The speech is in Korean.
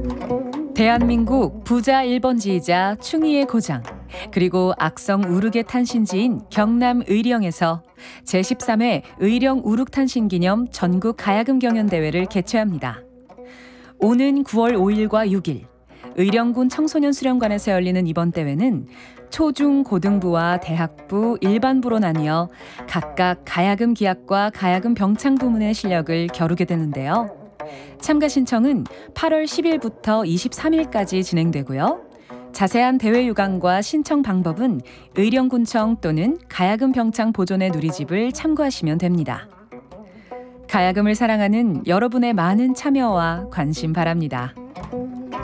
대한민국 부자 1번지이자 충의의 고장, 그리고 악성 우르개 탄신지인 경남 의령에서 제13회 의령 우륵탄신 기념 전국 가야금 경연대회를 개최합니다. 오는 9월 5일과 6일, 의령군 청소년 수련관에서 열리는 이번 대회는 초중 고등부와 대학부, 일반부로 나뉘어 각각 가야금 기악과 가야금 병창 부문의 실력을 겨루게 되는데요. 참가 신청은 8월 10일부터 23일까지 진행되고요. 자세한 대회 유관과 신청 방법은 의령군청 또는 가야금 병창 보존의 누리집을 참고하시면 됩니다. 가야금을 사랑하는 여러분의 많은 참여와 관심 바랍니다.